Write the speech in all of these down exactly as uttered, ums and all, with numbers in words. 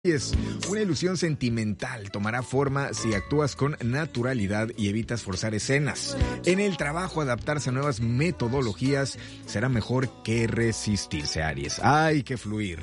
Una ilusión sentimental tomará forma si actúas con naturalidad y evitas forzar escenas. En el trabajo, adaptarse a nuevas metodologías será mejor que resistirse, Aries. Hay que fluir.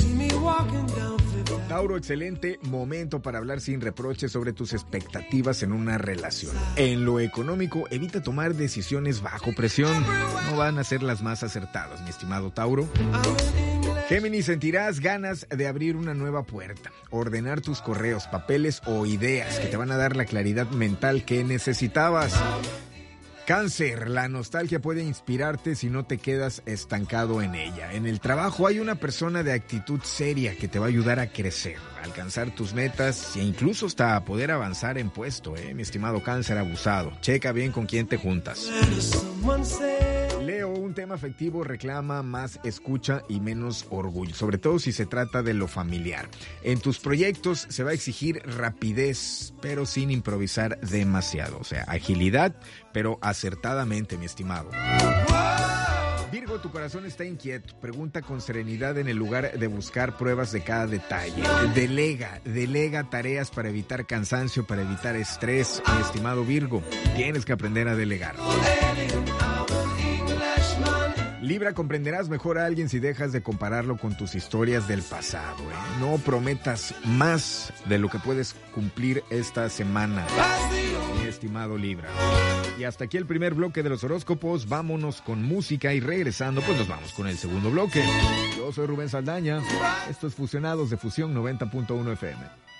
Tauro, excelente momento para hablar sin reproches sobre tus expectativas en una relación. En lo económico, evita tomar decisiones bajo presión. No van a ser las más acertadas, mi estimado Tauro. Géminis, sentirás ganas de abrir una nueva puerta, ordenar tus correos, papeles o ideas que te van a dar la claridad mental que necesitabas. Cáncer, la nostalgia puede inspirarte si no te quedas estancado en ella. En el trabajo hay una persona de actitud seria que te va a ayudar a crecer, a alcanzar tus metas e incluso hasta a poder avanzar en puesto, ¿eh? Mi estimado Cáncer abusado. Checa bien con quién te juntas. Leo, un tema afectivo reclama más escucha y menos orgullo, sobre todo si se trata de lo familiar. En tus proyectos se va a exigir rapidez, pero sin improvisar demasiado. O sea, agilidad, pero acertadamente, mi estimado. Virgo, tu corazón está inquieto. Pregunta con serenidad en el lugar de buscar pruebas de cada detalle. Delega, delega tareas para evitar cansancio, para evitar estrés. Mi estimado Virgo, tienes que aprender a delegar. Libra, comprenderás mejor a alguien si dejas de compararlo con tus historias del pasado, ¿eh? No prometas más de lo que puedes cumplir esta semana, mi estimado Libra. Y hasta aquí el primer bloque de los horóscopos. Vámonos con música y regresando, pues nos vamos con el segundo bloque. Yo soy Rubén Saldaña. Esto es Fusionados de Fusión noventa punto uno F M.